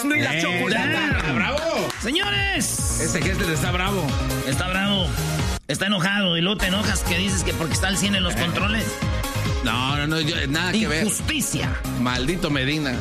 Y la chocolata. ¡Bravo! ¡Señores! Ese Hessler está bravo. Está bravo. Está enojado. Y luego te enojas que dices que porque está al 100 en los controles. No, nada que ver. Injusticia. Maldito Medina.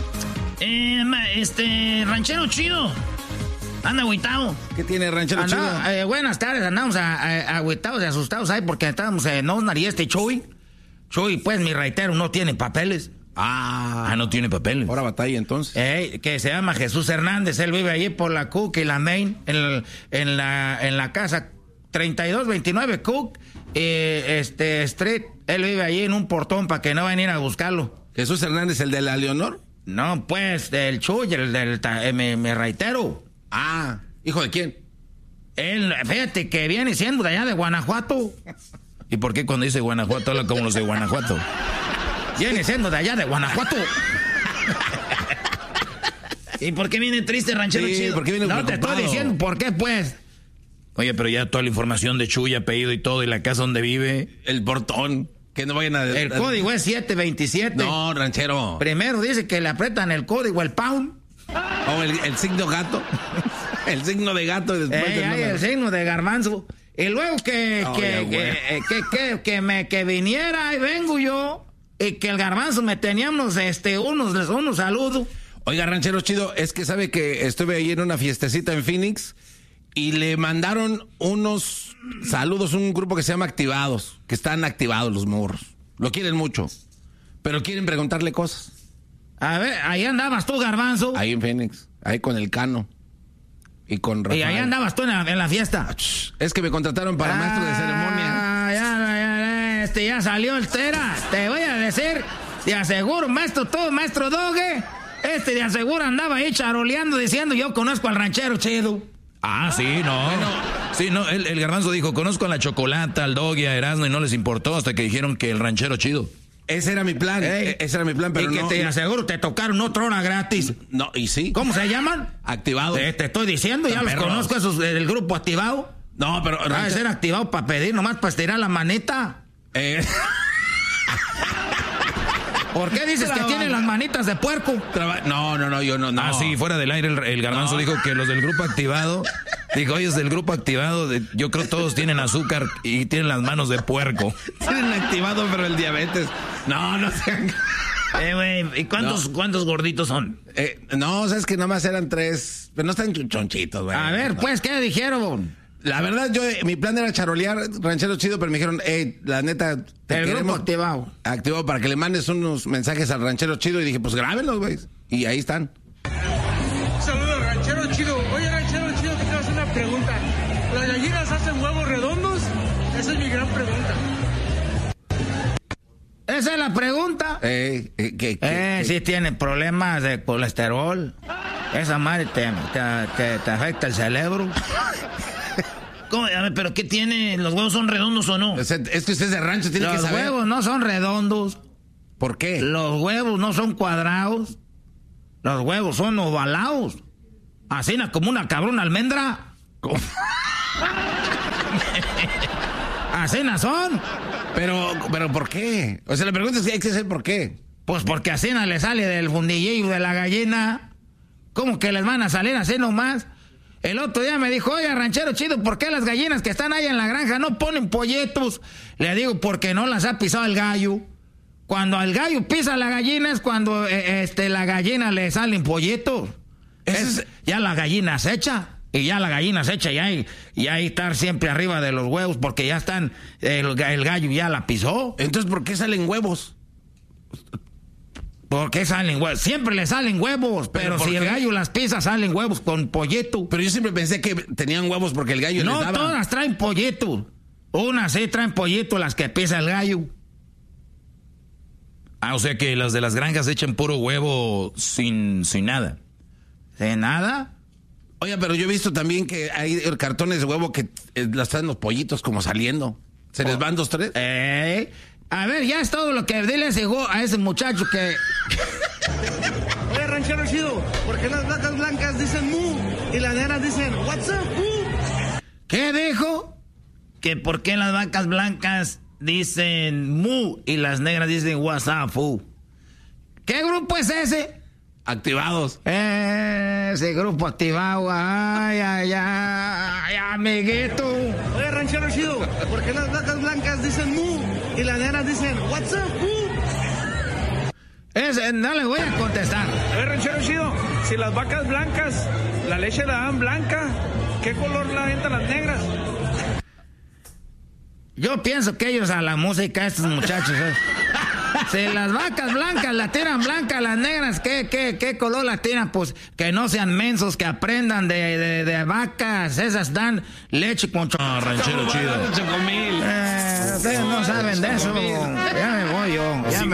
Ranchero chido. Anda agüitado. ¿Qué tiene Ranchero chido? Buenas tardes. Andamos agüitados y asustados ahí porque estábamos en Osnar y Chuy. Chuy, pues mi reitero, no tiene papeles. No tiene papeles. Ahora batalla entonces. Que se llama Jesús Hernández. Él vive allí por la Cook y la Main, en la casa 3229 Cook Street. Él vive allí en un portón para que no vayan a ir a buscarlo. ¿Jesús Hernández, el de la Leonor? No, pues, el Chuy, me reitero. ¿Hijo de quién? Él, fíjate que viene siendo de allá de Guanajuato. ¿Y por qué cuando dice Guanajuato habla como los de Guanajuato? Viene siendo de allá de Guanajuato. ¿Y por qué viene triste, Ranchero chido? ¿Por qué viene preocupado? Te estoy diciendo por qué, pues. Oye, pero ya toda la información de Chuy, apellido y todo, y la casa donde vive. El portón. Que no vayan a... El código es 727. No, Ranchero. Primero dice que le apretan el código, el pound. O el signo gato. El signo de gato. Y después el signo de garbanzo. Y luego que viniera y vengo yo. Y que el garbanzo me teníamos unos saludos. Oiga, Ranchero chido, es que sabe que estuve ahí en una fiestecita en Phoenix y le mandaron unos saludos, un grupo que se llama Activados, que están activados los morros. Lo quieren mucho, pero quieren preguntarle cosas. A ver, ahí andabas tú, garbanzo. Ahí en Phoenix, ahí con el Cano y con Rafael. Y ahí andabas tú en la fiesta. Es que me contrataron para maestro de ceremonia. Ya salió el Tera. Te voy a decir, te aseguro, maestro Doge. De aseguro andaba ahí charoleando diciendo yo conozco al Ranchero chido. Sí, no. Bueno, sí, no, el garbanzo dijo, conozco a la Chocolata, al Doggy, a Erasmo, y no les importó hasta que dijeron que el Ranchero chido. Ese era mi plan, pero y que te aseguro te tocaron otra hora gratis. No, y sí. ¿Cómo se llaman? Activados. Te estoy diciendo, ya los conozco, esos del grupo Activado. No, pero... Debe ser activado para pedir, nomás para estirar la manita. ¿Por qué dices que tienen las manitas de puerco? No, yo no. Sí, fuera del aire el garbanzo dijo que los del grupo Activado, dijo, oye, es del grupo Activado, yo creo que todos tienen azúcar y tienen las manos de puerco. Tienen activado, pero el diabetes. No sean... güey, ¿y cuántos gorditos son? No, sabes que nomás eran 3, pero no están chonchitos, güey. A ver, pues, ¿qué dijeron? La verdad, mi plan era charolear, Ranchero chido, pero me dijeron, la neta, te queremos activado para que le mandes unos mensajes al Ranchero chido, y dije, pues grábenlos, güey. Y ahí están. Saludos, Ranchero chido. Oye, Ranchero chido, te quiero hacer una pregunta. ¿Las gallinas hacen huevos redondos? Esa es mi gran pregunta. Esa es la pregunta. Sí tienen problemas de colesterol. Esa madre te afecta el cerebro. ¿Cómo? A ver, ¿pero qué tiene? ¿Los huevos son redondos o no? Es que usted es de rancho, tiene que saber. Los huevos no son redondos. ¿Por qué? Los huevos no son cuadrados. Los huevos son ovalados. Así como una cabrona almendra. ¿Cómo? Así son. Pero ¿por qué? O sea, la pregunta es que hay que saber por qué. Pues porque así le sale del fundillillo de la gallina. ¿Cómo que les van a salir así nomás? El otro día me dijo, oye, Ranchero chido, ¿por qué las gallinas que están ahí en la granja no ponen polletos? Le digo, porque no las ha pisado el gallo. Cuando el gallo pisa la gallina es cuando la gallina le salen polletos. Ya la gallina se echa. Y ya la gallina se echa y ahí estar siempre arriba de los huevos porque ya están, el gallo ya la pisó. Entonces, ¿por qué salen huevos? ¿Por qué salen huevos? Siempre le salen huevos, pero si el gallo las pisa, salen huevos con polleto. Pero yo siempre pensé que tenían huevos porque el gallo les daba. No, todas traen polleto. Unas sí traen polleto, las que pisa el gallo. O sea que las de las granjas echan puro huevo sin nada. ¿Sin nada? Oye, pero yo he visto también que hay cartones de huevo que las traen los pollitos como saliendo. ¿Se les van 2, 3? A ver, ya es todo lo que dile a ese muchacho que... Oye, Ranchero chido, ¿por qué las vacas blancas dicen mu y las negras dicen what's up, ¿Qué dijo? Que por qué las vacas blancas dicen mu y las negras dicen what's up, ¿Qué grupo es ese? Activados. Ese grupo activado, ay, amiguito. Oye, ranchero chido, ¿por qué las vacas blancas dicen mu y las negras dicen what's up, No le voy a contestar. Oye, ranchero chido, si las vacas blancas, la leche la dan blanca, ¿qué color la aventan las negras? Yo pienso que ellos a la música, estos muchachos, si las vacas blancas la tiran blanca, las negras, ¿qué color la tiran? Pues que no sean mensos, que aprendan de vacas. Esas dan leche con ranchero chido. Ustedes no saben de eso. Ya me voy yo.